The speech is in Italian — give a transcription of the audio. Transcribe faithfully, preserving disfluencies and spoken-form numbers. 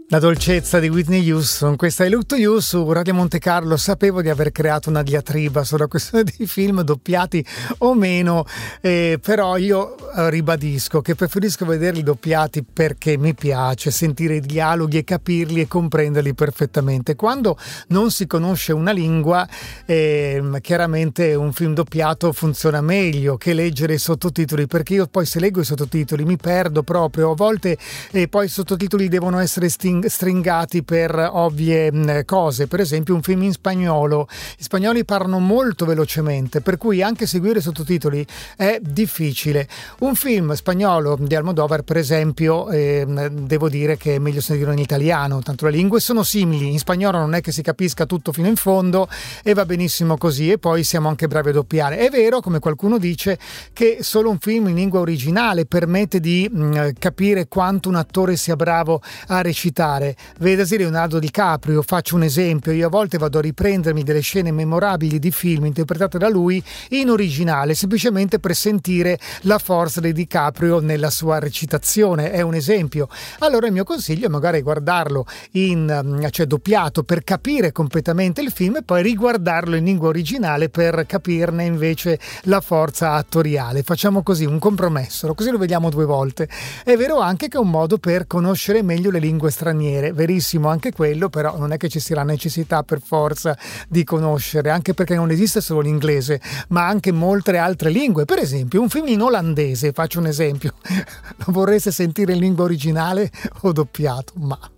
La dolcezza di Whitney Houston, questa è Look to You su Radio Monte Carlo. Sapevo di aver creato una diatriba sulla questione dei film doppiati o meno, eh, però io ribadisco che preferisco vederli doppiati perché mi piace sentire i dialoghi e capirli e comprenderli perfettamente. Quando non si conosce una lingua, eh, chiaramente un film doppiato funziona meglio che leggere i sottotitoli, perché io poi se leggo i sottotitoli mi perdo proprio, a volte e poi i sottotitoli devono essere sting- stringati per ovvie mh, cose. Per esempio un film in spagnolo, gli spagnoli parlano molto velocemente, per cui anche seguire i sottotitoli è difficile. Un film spagnolo di Almodovar, per esempio, eh, devo dire che è meglio sentirlo in italiano, tanto le lingue sono simili, in spagnolo non è che si capisca tutto fino in fondo e va benissimo così, e poi siamo anche bravi a doppiare. È vero, come qualcuno dice, che solo un film in lingua originale permette di mh, capire quanto un attore sia bravo a recitare. Vedasi Leonardo DiCaprio, faccio un esempio, io a volte vado a riprendermi delle scene memorabili di film interpretate da lui in originale, semplicemente per sentire la forza di DiCaprio nella sua recitazione, è un esempio. Allora il mio consiglio è magari guardarlo in, cioè doppiato, per capire completamente il film, e poi riguardarlo in lingua originale per capirne invece la forza attoriale. Facciamo così un compromesso, così lo vediamo due volte. È vero anche che è un modo per conoscere meglio le lingue straniere, verissimo anche quello, però non è che ci sia la necessità per forza di conoscere, anche perché non esiste solo l'inglese, ma anche molte altre lingue. Per esempio un film in olandese, faccio un esempio, lo vorreste sentire in lingua originale o doppiato? Ma